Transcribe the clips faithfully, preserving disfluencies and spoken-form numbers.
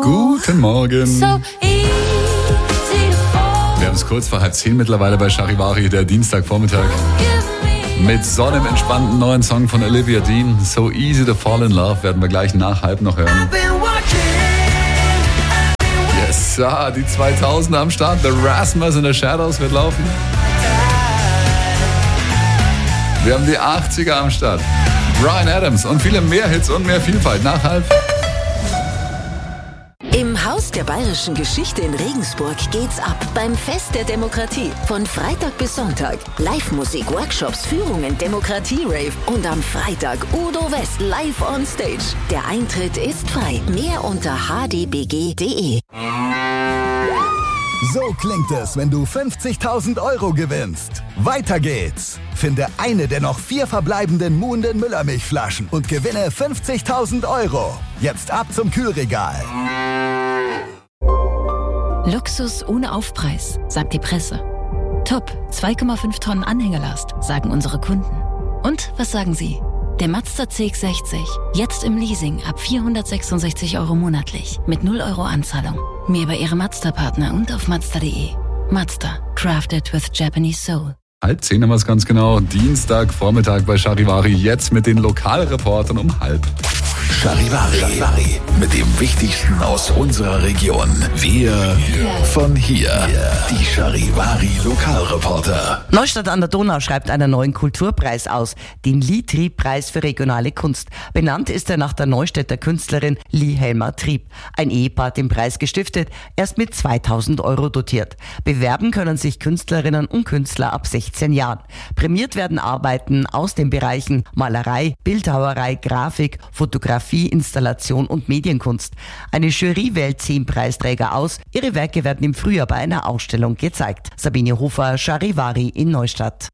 Guten Morgen. Wir haben es kurz vor halb zehn mittlerweile bei Charivari, der Dienstagvormittag. Mit Sonne im entspannten neuen Song von Olivia Dean. So Easy to Fall in Love werden wir gleich nach halb noch hören. Yes, sir, die zweitausender am Start. The Rasmus in the Shadows wird laufen. Wir haben die achtziger am Start. Bryan Adams und viele mehr Hits und mehr Vielfalt nach halb. Im Haus der Bayerischen Geschichte in Regensburg geht's ab beim Fest der Demokratie. Von Freitag bis Sonntag. Live-Musik, Workshops, Führungen, Demokratie-Rave und am Freitag Udo West live on stage. Der Eintritt ist frei. Mehr unter h d b g punkt d e. So klingt es, wenn du fünfzigtausend Euro gewinnst. Weiter geht's. Finde eine der noch vier verbleibenden Muhnden Müllermilchflaschen und gewinne fünfzigtausend Euro. Jetzt ab zum Kühlregal. Luxus ohne Aufpreis, sagt die Presse. Top, zwei Komma fünf Tonnen Anhängerlast, sagen unsere Kunden. Und was sagen Sie? Der Mazda C X sechzig, jetzt im Leasing ab vierhundertsechsundsechzig Euro monatlich, mit null Euro Anzahlung. Mehr bei Ihrem Mazda-Partner und auf mazda punkt d e. Mazda, crafted with Japanese soul. Halb zehn haben wir es ganz genau. Dienstagvormittag bei Charivari, jetzt mit den Lokalreportern um halb. Charivari, Charivari, mit dem Wichtigsten aus unserer Region. Wir yeah. von hier. Yeah. Die Charivari Lokalreporter. Neustadt an der Donau schreibt einen neuen Kulturpreis aus, den Lee Trieb-Preis für regionale Kunst. Benannt ist er nach der Neustädter Künstlerin Lee Helmer Trieb. Ein Ehepaar hat den Preis gestiftet, erst mit zweitausend Euro dotiert. Bewerben können sich Künstlerinnen und Künstler ab sechzehn Jahren. Prämiert werden Arbeiten aus den Bereichen Malerei, Bildhauerei, Grafik, Fotografie, Installation und Medienkunst. Eine Jury wählt zehn Preisträger aus. Ihre Werke werden im Frühjahr bei einer Ausstellung gezeigt. Sabine Hofer, Charivari in Neustadt.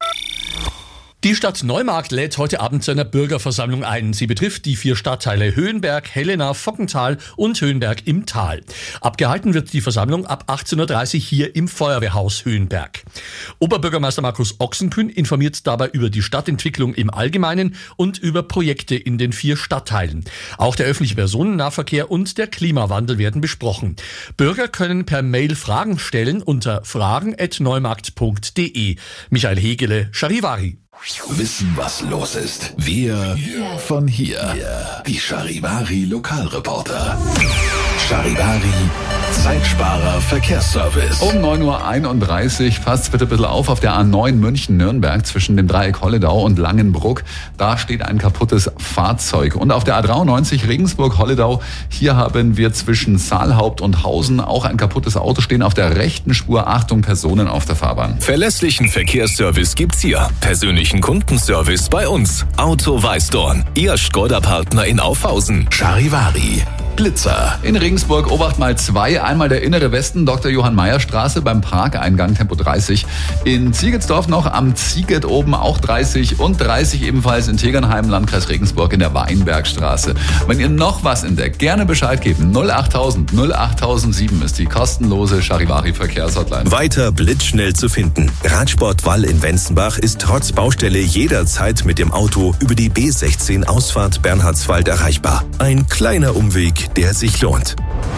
Die Stadt Neumarkt lädt heute Abend zu einer Bürgerversammlung ein. Sie betrifft die vier Stadtteile Höhenberg, Helena, Fockental und Höhenberg im Tal. Abgehalten wird die Versammlung ab achtzehn Uhr dreißig hier im Feuerwehrhaus Höhenberg. Oberbürgermeister Markus Ochsenkühn informiert dabei über die Stadtentwicklung im Allgemeinen und über Projekte in den vier Stadtteilen. Auch der öffentliche Personennahverkehr und der Klimawandel werden besprochen. Bürger können per Mail Fragen stellen unter fragen at neumarkt punkt d e. Michael Hegele, Charivari. Wissen, was los ist. Wir yeah. von hier. Yeah. Die Charivari Lokalreporter. Charivari Zeitsparer Verkehrsservice. Um neun Uhr einunddreißig, passt bitte ein bisschen auf, auf der A neun München-Nürnberg zwischen dem Dreieck Holledau und Langenbruck. Da steht ein kaputtes Fahrzeug. Und auf der A dreiundneunzig Regensburg-Holledau, hier haben wir zwischen Saalhaupt und Hausen auch ein kaputtes Auto stehen auf der rechten Spur. Achtung, Personen auf der Fahrbahn. Verlässlichen Verkehrsservice gibt's hier. Persönlichen Kundenservice bei uns. Auto Weißdorn, Ihr Skoda-Partner in Aufhausen. Charivari Blitzer. In Regensburg Obacht mal zwei. Einmal der innere Westen, Doktor Johann Mayer Straße beim Parkeingang Tempo dreißig. In Ziegetsdorf noch am Zieget oben auch dreißig und dreißig ebenfalls in Tegernheim, Landkreis Regensburg in der Weinbergstraße. Wenn ihr noch was entdeckt, gerne Bescheid geben. null achttausend null achttausendsieben ist die kostenlose Charivari Verkehrshotline. Weiter blitzschnell zu finden. Radsport Wall in Wenzenbach ist trotz Baustelle jederzeit mit dem Auto über die B sechzehn Ausfahrt Bernhardswald erreichbar. Ein kleiner Umweg, der sich lohnt.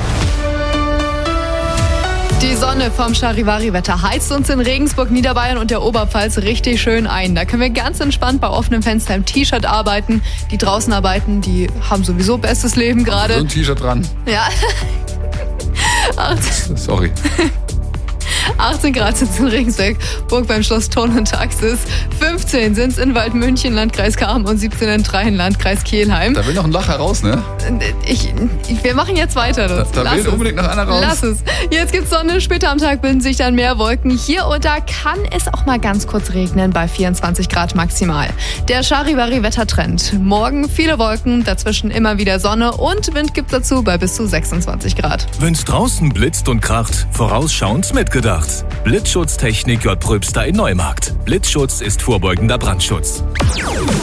Die Sonne vom Charivari-Wetter heizt uns in Regensburg, Niederbayern und der Oberpfalz richtig schön ein. Da können wir ganz entspannt bei offenem Fenster im T-Shirt arbeiten. Die draußen arbeiten, die haben sowieso bestes Leben gerade. So ein T-Shirt dran. Ja. Sorry. achtzehn Grad sind es in Regensburg, Burg beim Schloss Thurn und Taxis. fünfzehn sind es in Waldmünchen, Landkreis Cham und siebzehn in Traien, Landkreis Kelheim. Da will noch ein Lacher raus, ne? Ich, ich, wir machen jetzt weiter. Da, da will es. unbedingt noch einer raus. Lass es. Jetzt gibt's Sonne, später am Tag bilden sich dann mehr Wolken. Hier und da kann es auch mal ganz kurz regnen bei vierundzwanzig Grad maximal. Der Charivari-Wettertrend. Morgen viele Wolken, dazwischen immer wieder Sonne und Wind gibt's dazu bei bis zu sechsundzwanzig Grad. Wenn's draußen blitzt und kracht, vorausschauend mitgedacht. Blitzschutztechnik J. Pröbster in Neumarkt. Blitzschutz ist vorbeugender Brandschutz.